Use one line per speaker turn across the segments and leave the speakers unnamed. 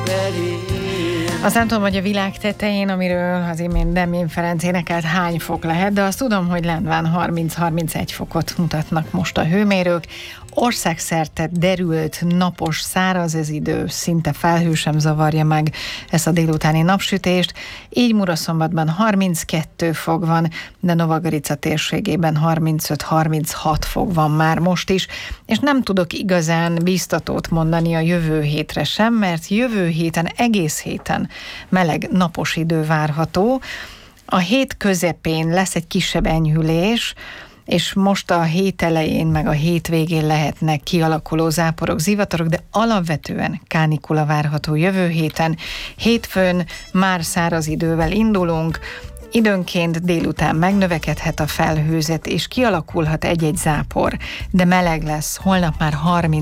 Azt nem tudom, hogy a világ tetején, amiről az imént Demjén Ferenc énekelt, hány fok lehet, de azt tudom, hogy lendván 30-31 fokot mutatnak most a hőmérők. Országszerte derült, napos, száraz ez idő, szinte felhő sem zavarja meg ezt a délutáni napsütést. Így Muraszombatban 32 fok van, de Nova Gorica térségében 35-36 fok van már most is, és nem tudok igazán biztatót mondani a jövő hétre sem, mert jövő héten, egész héten meleg, napos idő várható. A hét közepén lesz egy kisebb enyhülés, és most a hét elején, meg a hét végén lehetnek kialakuló záporok, zivatarok, de alapvetően kánikula várható jövő héten. Hétfőn már száraz idővel indulunk, időnként délután megnövekedhet a felhőzet, és kialakulhat egy-egy zápor, de meleg lesz. Holnap már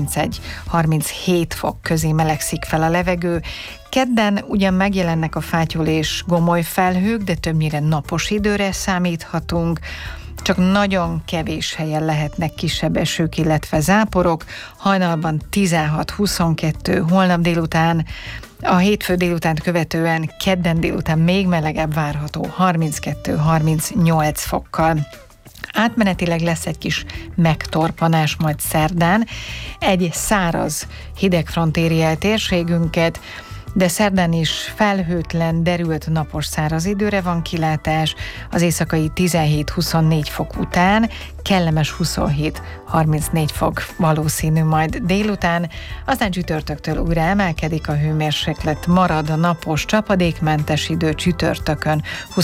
31-37 fok közé melegszik fel a levegő. Kedden ugyan megjelennek a fátyol és gomoly felhők, de többnyire napos időre számíthatunk. Csak nagyon kevés helyen lehetnek kisebb esők, illetve záporok. Hajnalban 16-22, holnap délután, a hétfő délutánt követően kedden délután még melegebb várható, 32-38 fokkal. Átmenetileg lesz egy kis megtorpanás majd szerdán. Egy száraz hidegfront éri el térségünket, de szerdán is felhőtlen, derült, napos száraz időre van kilátás, az éjszakai 17-24 fok után, kellemes 27-34 fok valószínű majd délután, aztán csütörtöktől újra emelkedik a hőmérséklet, marad a napos, csapadékmentes idő csütörtökön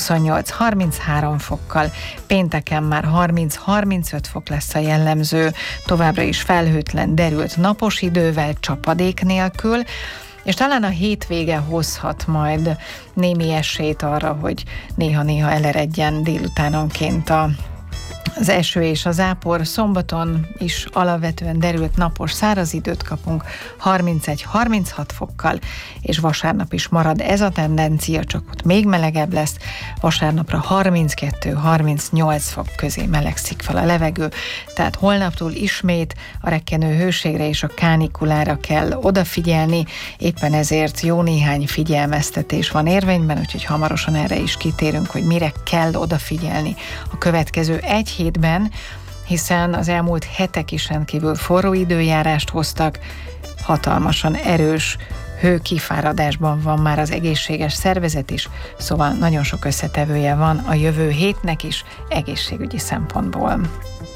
28-33 fokkal, pénteken már 30-35 fok lesz a jellemző, továbbra is felhőtlen, derült, napos idővel, csapadék nélkül, és talán a hétvége hozhat majd némi esélyt arra, hogy néha-néha eleredjen délutánonként az eső és a zápor. Szombaton is alapvetően derült, napos, száraz időt kapunk 31-36 fokkal, és vasárnap is marad ez a tendencia, csak ott még melegebb lesz. Vasárnapra 32-38 fok közé melegszik fel a levegő, tehát holnaptól ismét a rekkenő hőségre és a kánikulára kell odafigyelni, éppen ezért jó néhány figyelmeztetés van érvényben, úgyhogy hamarosan erre is kitérünk, hogy mire kell odafigyelni a következő egy hétben, hiszen az elmúlt hetek is rendkívül forró időjárást hoztak, hatalmasan erős hőkifáradásban van már az egészséges szervezet is, szóval nagyon sok összetevője van a jövő hétnek is egészségügyi szempontból.